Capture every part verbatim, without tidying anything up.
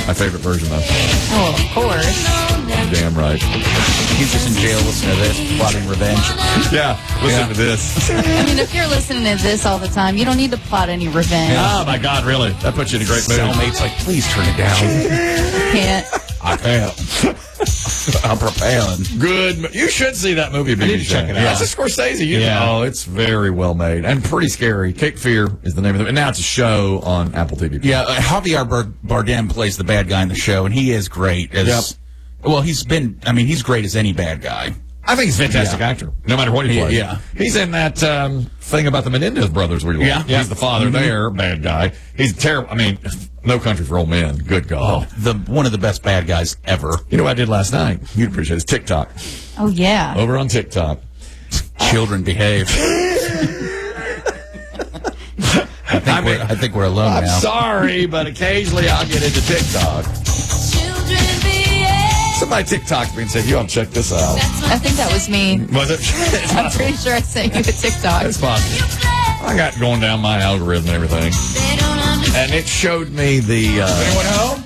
My favorite version of. Oh, of course. Damn right. He's just in jail listening to this, plotting revenge. Yeah, listen Yeah. to this. I mean, if you're listening to this all the time, you don't need to plot any revenge. Oh, my God, really? That puts you in a great mood. Cellmate's like, please turn it down. Can't. I can't. I'm preparing. Good. You should see that movie. I need to check it out. That's a Scorsese. You Yeah. know, it's very well made and pretty scary. Cape Fear is the name of it. And now it's a show on Apple T V. Yeah, uh, Javier Bar- Bardem plays the bad guy in the show, and he is great. As, Yep. Well, he's been, I mean, he's great as any bad guy. I think he's a fantastic Yeah. actor, no matter what he Yeah, plays. yeah. He's in that um, thing about the Menendez brothers where you Yeah. He's Yeah. the father Mhm. there, bad guy. He's terrible. I mean, No Country for Old Men. Good God. Oh, the one of the best bad guys ever. You know what I did last night? You'd appreciate it. It's TikTok. Oh, yeah. Over on TikTok. Children behave. I think, I mean, we're, I think we're alone I'm now. sorry, but occasionally I'll get into TikTok. Somebody TikToked me and said, you ought to check this out. I think that was me. Was it? I'm pretty sure I sent you a TikTok. It's possible. I got going down my algorithm and everything. And it showed me the... Uh, Anyone home?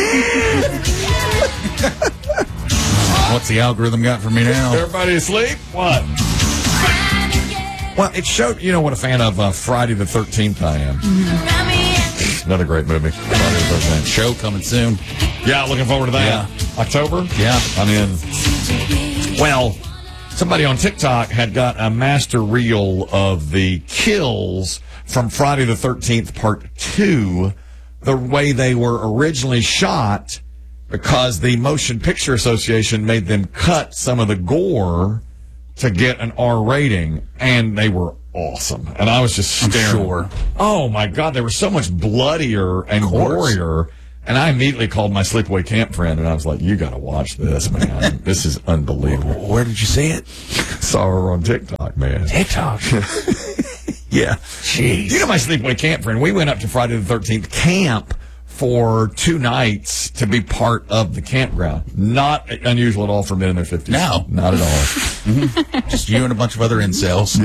What's the algorithm got for me now? Everybody asleep? What? Well, it showed, you know what a fan of uh, Friday the thirteenth I am. Mm-hmm. Another great movie. Friday the thirteenth. Show coming soon. Yeah, looking forward to that. Yeah. October? Yeah. I'm in. Well, somebody on TikTok had got a master reel of the kills from Friday the thirteenth Part two, the way they were originally shot, because the Motion Picture Association made them cut some of the gore to get an R rating, and they were awesome. And I was just I'm staring. sure. Oh, my God, they were so much bloodier and gorier. And I immediately called my sleepaway camp friend, and I was like, you got to watch this, man. This is unbelievable. Where did you see it? Saw her on TikTok, man. TikTok. Yeah. Jeez. You know my sleepaway camp friend, we went up to Friday the thirteenth camp for two nights to be part of the campground. Not unusual at all for men in their fifties. No. Not at all. Just you and a bunch of other incels.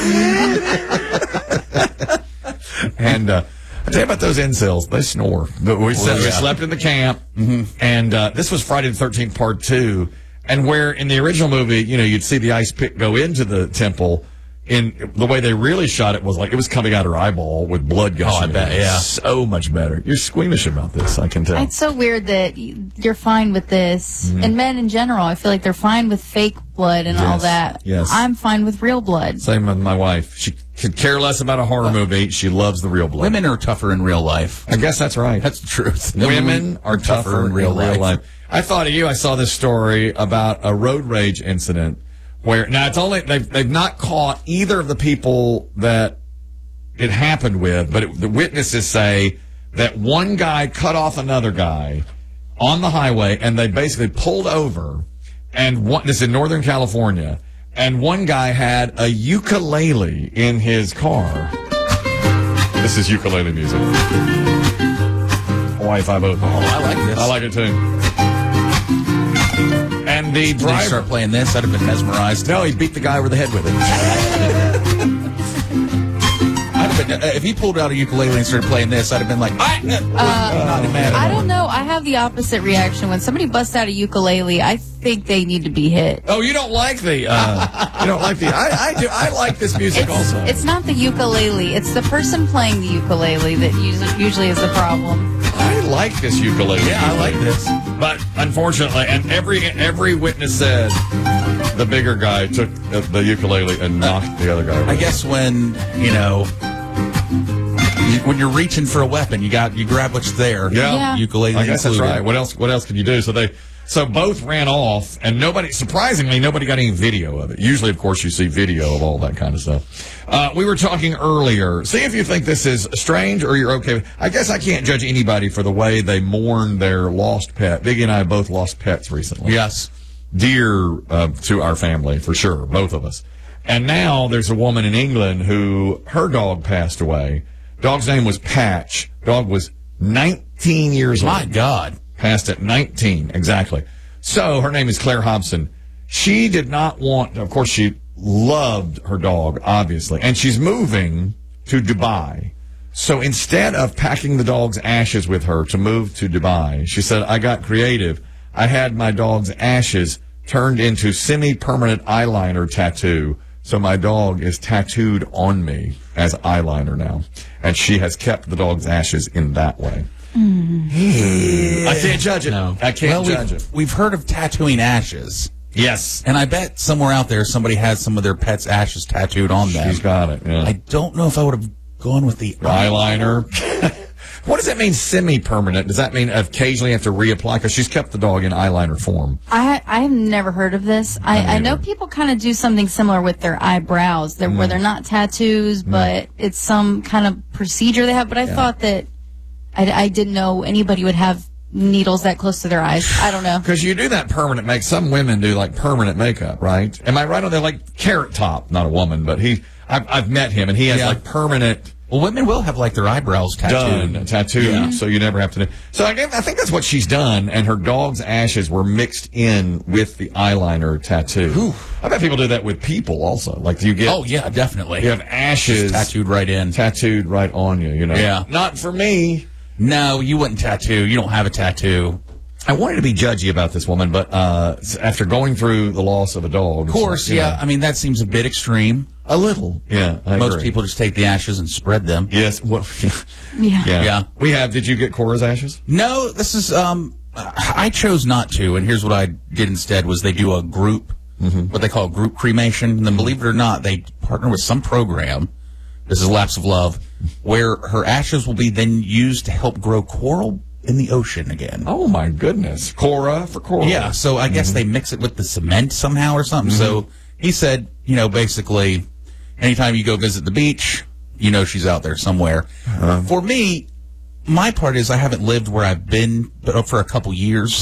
Yeah. And uh, I tell you about those incels. They snore. But we, said, we yeah. slept in the camp, and uh, this was Friday the thirteenth Part two, and where in the original movie, you know, you'd see the ice pick go into the temple. In the way they really shot it was like it was coming out her eyeball with blood gushing. Oh, I bet, It was yeah. so much better. You're squeamish about this, I can tell. It's so weird that y- you're fine with this. Mm-hmm. And men in general, I feel like they're fine with fake blood and all Yes, that. yes. I'm fine with real blood. Same with my wife. She could care less about a horror movie. She loves the real blood. Women are tougher in real life. I guess that's right. That's the truth. Women are tougher in real life. I thought of you. I saw this story about a road rage incident where now it's only they've they've not caught either of the people that it happened with, but it, the witnesses say that one guy cut off another guy on the highway, and they basically pulled over. And one, this is in Northern California, and one guy had a ukulele in his car. This is ukulele music. Hawaii Five-O. Oh, I like this. I like it too. And the Did you driver. start playing this? I'd have been mesmerized. No, he beat the guy over the head with it. I'd have been, uh, if he pulled out a ukulele and started playing this, I'd have been like, I, uh, not mad at I him. don't know. I have the opposite reaction. When somebody busts out a ukulele, I think they need to be hit. Oh, you don't like the, uh, you don't like the, I, I do, I like this music It's, also. it's not the ukulele. It's the person playing the ukulele that usually, usually is the problem. I like this ukulele. Yeah, I like this. But unfortunately, and every every witness said the bigger guy took the, the ukulele and knocked the other guy over. I guess when, you know, you, when you're reaching for a weapon, you got you grab what's there. Yeah. Yeah. Ukulele I guess that's included. right. What else? What else can you do? So they, so both ran off, and nobody, surprisingly, nobody got any video of it. Usually, of course, you see video of all that kind of stuff. Uh, we were talking earlier. See if you think this is strange or you're okay with. I guess I can't judge anybody for the way they mourn their lost pet. Biggie and I both lost pets recently. Yes. Dear uh, to our family, for sure, both of us. And now there's a woman in England who, her dog passed away. Dog's name was Patch. Dog was nineteen years old. My God. Passed at nineteen, exactly. So her name is Claire Hobson. She did not want, of course, she loved her dog, obviously, and she's moving to Dubai. So instead of packing the dog's ashes with her to move to Dubai, she said, I got creative. I had my dog's ashes turned into semi-permanent eyeliner tattoo. So my dog is tattooed on me as eyeliner now. And she has kept the dog's ashes in that way. Mm. I can't judge it. No. I can't well, judge we've, it. We've heard of tattooing ashes. Yes. And I bet somewhere out there somebody has some of their pets' ashes tattooed on them. She's got it. Yeah. I don't know if I would have gone with the eyeliner. What does that mean, semi-permanent? Does that mean occasionally you have to reapply? Because she's kept the dog in eyeliner form. I I've never heard of this. I, I know neither. people kind of do something similar with their eyebrows, they're, Mm. where they're not tattoos, but it's some kind of procedure they have. But I thought that I, I didn't know anybody would have needles that close to their eyes. I don't know. Because you do that permanent make. Some women do like permanent makeup, right? Am I right on that? Like Carrot Top, not a woman, but he. I've, I've met him, and he has Yeah. like permanent. Well, women will have like their eyebrows tattooed. Done, tattooed, Yeah. so you never have to do. So I, guess, I think that's what she's done, and her dog's ashes were mixed in with the eyeliner tattoo. Ooh. I bet people do that with people also. Like you get, Oh, yeah, definitely. you have ashes Tattooed right in. tattooed right on you. You know, Yeah. Not for me. No, you wouldn't tattoo. You don't have a tattoo. I wanted to be judgy about this woman, but uh, after going through the loss of a dog, Of course, you yeah. know, I mean, that seems a bit extreme. a little. Yeah, I Most agree. people just take the ashes and spread them. Yes. Well, Yeah. yeah. Yeah. We have. Did you get Cora's ashes? No, this is, um, I chose not to, and here's what I did instead was they do a group, what they call group cremation, and then believe it or not, they partner with some program, this is Lapse of Love, where her ashes will be then used to help grow coral in the ocean again. Oh my goodness, Cora for Cora. Yeah, so I guess they mix it with the cement somehow or something. So he said, you know, basically, anytime you go visit the beach, you know she's out there somewhere. For me, my part is I haven't lived where I've been but for a couple years.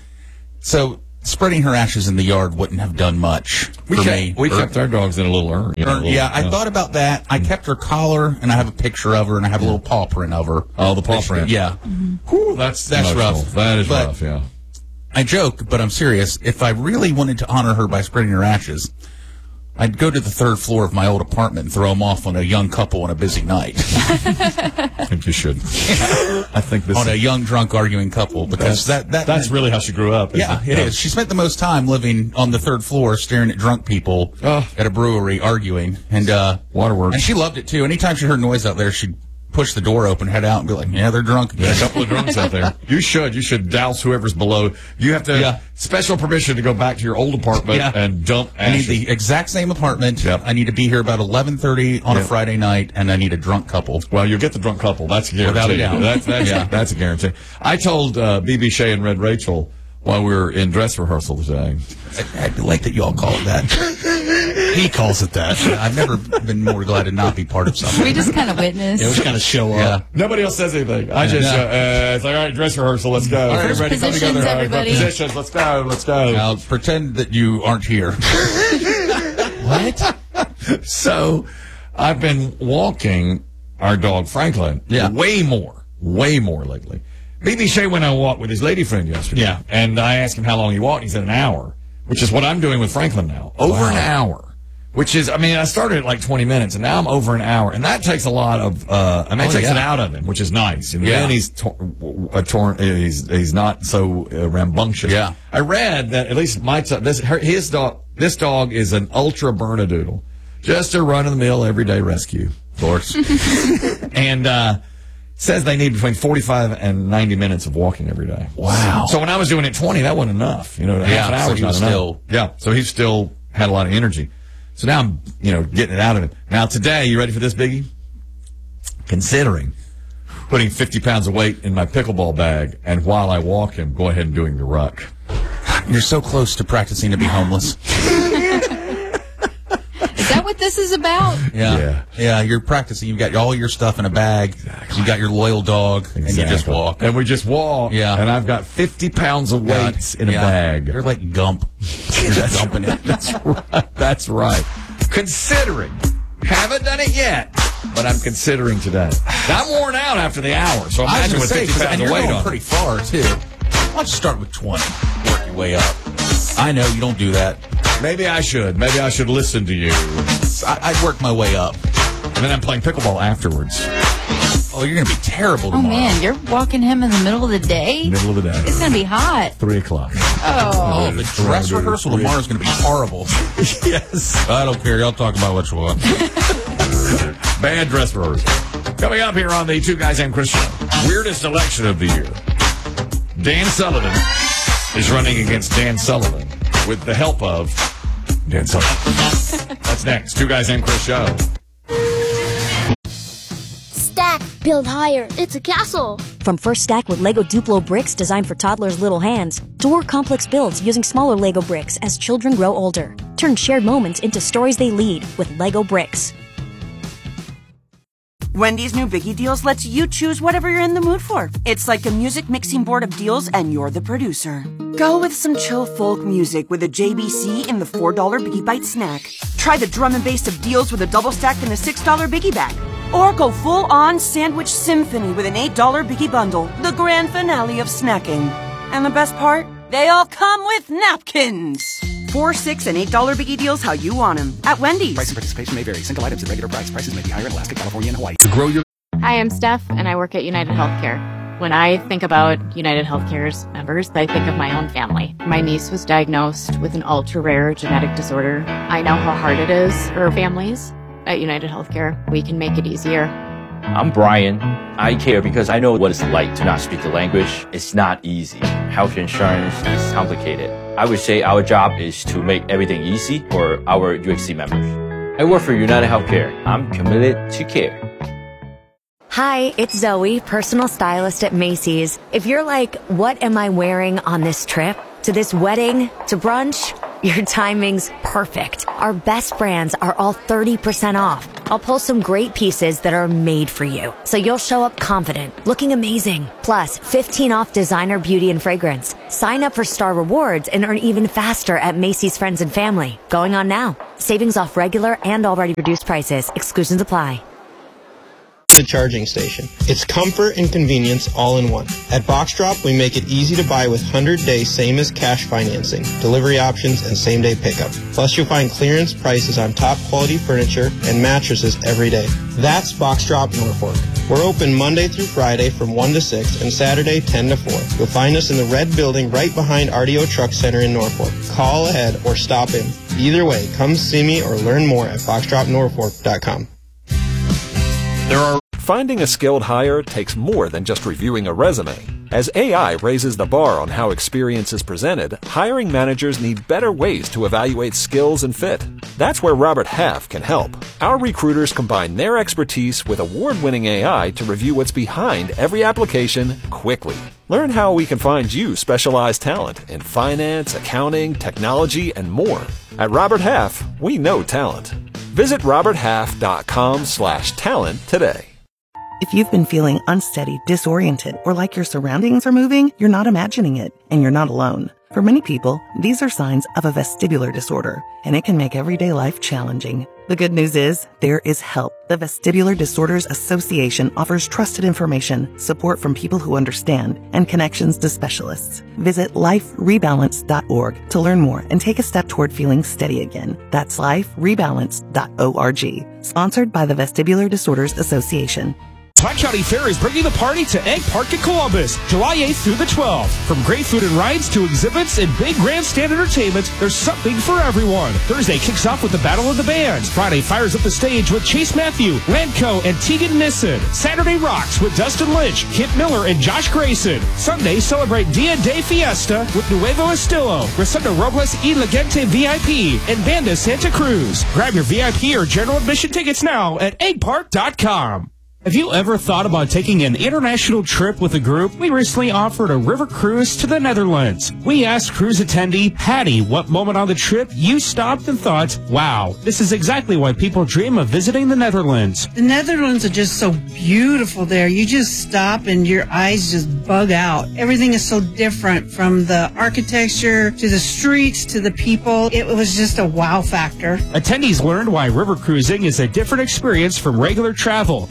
So spreading her ashes in the yard wouldn't have done much we for kept, me. we Or- kept our dogs in a little urn. You know, or- a little- yeah, I thought about that. I kept her collar, and I have a picture of her, and I have a little paw print of her. Oh, the paw print. Yeah. Whew, that's That's emotional. rough. That is But- rough. Yeah. I joke, but I'm serious. If I really wanted to honor her by spreading her ashes, I'd go to the third floor of my old apartment and throw them off on a young couple on a busy night. I think you should. I think this. on a young, drunk, arguing couple, because that, that that's really how she grew up. isn't yeah, it is. She spent the most time living on the third floor, staring at drunk people Oh. at a brewery, arguing, and uh, Waterworks. and she loved it too. Anytime she heard noise out there, she'd push the door open, head out, and be like, "Yeah, they're drunk There are again." a couple of drunks out there. You should. You should douse whoever's below. You have to Yeah. special permission to go back to your old apartment Yeah. and dump I need ashes. the exact same apartment. Yep. I need to be here about eleven thirty on a Yep. Friday night, and I need a drunk couple. Well, you'll get the drunk couple. That's a guarantee. Without a doubt. That's, that's, Yeah. that's a guarantee. I told uh, B B Shea and Red Rachel while we were in dress rehearsal today. I, I like that you all call it that. He calls it that. I've never been more glad to not be part of something. We just kind of witnessed. It was kind of show up. Yeah. Nobody else says anything. I just, Yeah. uh, uh, it's like, all right, dress rehearsal, let's go. All right, First everybody, come positions, together. All right, everybody. positions, let's go, let's go. Now pretend that you aren't here. What? So I've been walking our dog Franklin Yeah. way more, way more lately. B B Shea went on a walk with his lady friend yesterday. Yeah. And I asked him how long he walked. He said an hour, which is what I'm doing with Franklin now. Over Wow. an hour, which is, I mean, I started at like twenty minutes and now I'm over an hour. And that takes a lot of, uh, I mean, it Oh, takes yeah. it out of him, which is nice. And Yeah. then he's tor- a torn, he's, he's not so uh, rambunctious. Yeah. I read that at least my, t- this, her, his dog, this dog is an ultra Bernedoodle. Just a run-of-the-mill, everyday rescue. Of course. And uh, says they need between forty-five and ninety minutes of walking every day. Wow. So when I was doing it twenty, that wasn't enough. You know, half Yeah, an hour so is he not was enough. still- Yeah, so he still had a lot of energy. So now I'm, you know, getting it out of him. Now today, you ready for this, Biggie? Considering putting fifty pounds of weight in my pickleball bag, and while I walk him, go ahead and doing the ruck. You're so close to practicing to be homeless. Is that what this is about? Yeah. Yeah. Yeah, you're practicing. You've got all your stuff in a bag. You got your loyal dog, and you just Exactly. walk. And we just walk. Yeah. And I've got fifty pounds of God, weights in a yeah. bag. You're like Gump. You're just dumping it. That's right. That's right. Considering. Haven't done it yet, but I'm considering today. Now, I'm worn out after the hour, so I was imagine gonna with say, fifty 'cause- pounds and of you're weight going on. pretty far too. Why don't you start with twenty, work your way up? I know you don't do that. Maybe I should. Maybe I should listen to you. I, I'd work my way up. And then I'm playing pickleball afterwards. Oh, you're going to be terrible Oh, tomorrow. man, you're walking him in the middle of the day? Middle of the day. It's going to be hot. Three o'clock. Oh, the dress rehearsal tomorrow is going to be horrible. Yes. I don't care. Y'all talk about what you want. Bad dress rehearsal. Coming up here on the Two Guys and Chris show. Weirdest election of the year. Dan Sullivan is running against Dan Sullivan with the help of Dan Sullivan. That's next. Two Guys and Chris show. Stack, build higher. It's a castle. From First Stack with Lego Duplo bricks designed for toddlers' little hands, to more complex builds using smaller Lego bricks as children grow older. Turn shared moments into stories they lead with Lego bricks. Wendy's new Biggie Deals lets you choose whatever you're in the mood for. It's like a music mixing board of deals and you're the producer. Go with some chill folk music with a J B C in the four dollar Biggie Bite snack. Try the drum and bass of deals with a double stack in the six dollar Biggie bag. Or go full-on sandwich symphony with an eight dollar Biggie bundle, the grand finale of snacking. And the best part? They all come with napkins. Four, six, and eight dollar Biggie Deals how you want them at Wendy's. Price and participation may vary. Single items at regular price. Prices may be higher in Alaska, California, and Hawaii. To grow your Hi, I'm Steph, and I work at United Healthcare. When I think about United Healthcare's members, I think of my own family. My niece was diagnosed with an ultra-rare genetic disorder. I know how hard it is for families. At United Healthcare, we can make it easier. I'm Brian. I care because I know what it's like to not speak the language. It's not easy. Health insurance is complicated. I would say our job is to make everything easy for our U H C members. I work for United Healthcare. I'm committed to care. Hi, it's Zoe, personal stylist at Macy's. If you're like, what am I wearing on this trip? To this wedding? To brunch? Your timing's perfect. Our best brands are all thirty percent off. I'll pull some great pieces that are made for you, so you'll show up confident, looking amazing. Plus, fifteen off designer beauty and fragrance. Sign up for Star Rewards and earn even faster at Macy's Friends and Family. Going on now. Savings off regular and already reduced prices. Exclusions apply. The charging station. It's comfort and convenience all in one. At Box Drop, we make it easy to buy with one hundred day same as cash financing, delivery options, and same day pickup. Plus, you'll find clearance prices on top quality furniture and mattresses every day. That's Box Drop Norfolk. We're open Monday through Friday from one to six and Saturday ten to four. You'll find us in the red building right behind R D O Truck Center in Norfolk. Call ahead or stop in. Either way, come see me or learn more at box drop norfolk dot com. There are Finding a skilled hire takes more than just reviewing a resume. As A I raises the bar on how experience is presented, hiring managers need better ways to evaluate skills and fit. That's where Robert Half can help. Our recruiters combine their expertise with award-winning A I to review what's behind every application quickly. Learn how we can find you specialized talent in finance, accounting, technology, and more. At Robert Half, we know talent. Visit robert half dot com slash talent today. If you've been feeling unsteady, disoriented, or like your surroundings are moving, you're not imagining it, and you're not alone. For many people, these are signs of a vestibular disorder, and it can make everyday life challenging. The good news is, there is help. The Vestibular Disorders Association offers trusted information, support from people who understand, and connections to specialists. Visit life rebalance dot org to learn more and take a step toward feeling steady again. That's life rebalance dot org. Sponsored by the Vestibular Disorders Association. Tri-County Fair is bringing the party to Egg Park in Columbus, July eighth through the twelfth. From great food and rides to exhibits and big grandstand entertainment, there's something for everyone. Thursday kicks off with the Battle of the Bands. Friday fires up the stage with Chase Matthew, Landco, and Tegan Nissen. Saturday rocks with Dustin Lynch, Kent Miller, and Josh Grayson. Sunday celebrate Dia de Fiesta with Nuevo Estilo, Rosendo Robles y La Gente V I P, and Banda Santa Cruz. Grab your V I P or general admission tickets now at egg park dot com. Have you ever thought about taking an international trip with a group? We recently offered a river cruise to the Netherlands. We asked cruise attendee Patty what moment on the trip you stopped and thought, wow, this is exactly why people dream of visiting the Netherlands. The Netherlands are just so beautiful there. You just stop and your eyes just bug out. Everything is so different, from the architecture to the streets to the people. It was just a wow factor. Attendees learned why river cruising is a different experience from regular travel. Patty shared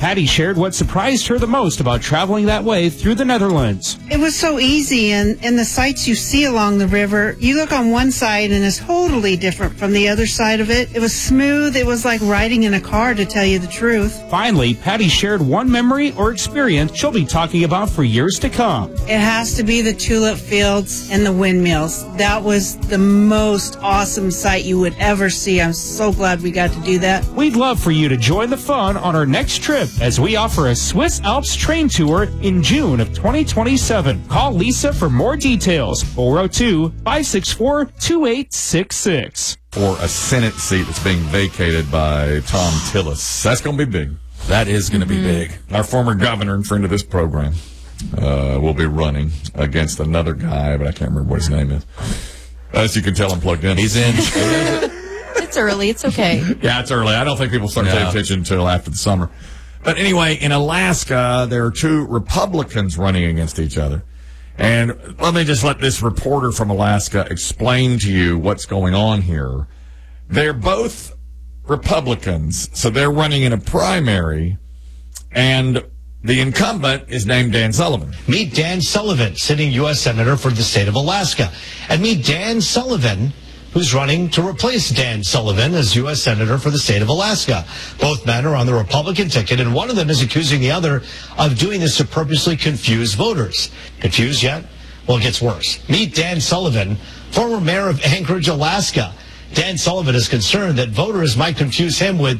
shared what surprised her the most about traveling that way through the Netherlands. It was so easy, and, and the sights you see along the river, you look on one side and it's totally different from the other side of it. It was smooth. It was like riding in a car, to tell you the truth. Finally, Patty shared one memory or experience she'll be talking about for years to come. It has to be the tulip fields and the windmills. That was the most awesome sight you would ever see. I'm so glad we got to do that. We'd love for you to join the fun on our next trip as we offer a Swiss Alps train tour in June of twenty twenty-seven. Call Lisa for more details, four oh two, five six four, two eight six six. For a Senate seat that's being vacated by Tom Tillis. That's going to be big. That is going to be big. Our former governor and friend of this program uh, will be running against another guy, but I can't remember what his name is. As you can tell, I'm plugged in. He's in. It's early. It's okay. Yeah, it's early. I don't think people start No. paying attention until after the summer. But anyway, in Alaska, there are two Republicans running against each other. And let me just let this reporter from Alaska explain to you what's going on here. They're both Republicans, so they're running in a primary, and the incumbent is named Dan Sullivan. Meet Dan Sullivan, sitting U S Senator for the state of Alaska. And meet Dan Sullivan, who's running to replace Dan Sullivan as U S Senator for the state of Alaska. Both men are on the Republican ticket, and one of them is accusing the other of doing this to purposely confuse voters. Confused yet? Well, it gets worse. Meet Dan Sullivan, former mayor of Anchorage, Alaska. Dan Sullivan is concerned that voters might confuse him with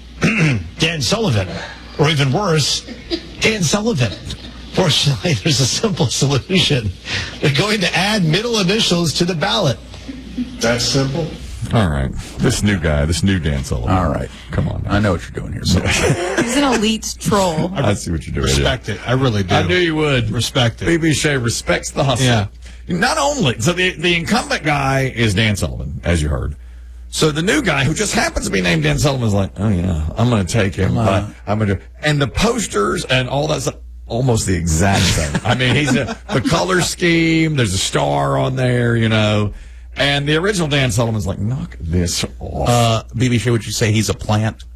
Dan Sullivan, or even worse, Dan Sullivan. Fortunately, there's a simple solution. They're going to add middle initials to the ballot. That's simple. All right. This new guy, this new Dan Sullivan. All right. Come on. I know what you're doing here. So. He's an elite troll. I see what you're doing. Respect it. I really do. I knew you would. Respect it. B B Shea respects the hustle. Yeah. Not only, so the, the incumbent guy is Dan Sullivan, as you heard. So the new guy, who just happens to be named Dan Sullivan, is like, oh yeah, I'm going to take him. Uh, but I'm going to, and the posters and all that stuff, almost the exact same. I mean, he's a, the color scheme, there's a star on there, you know. And the original Dan Sullivan's like, knock this off. Uh, B B Shea, would you say he's a plant?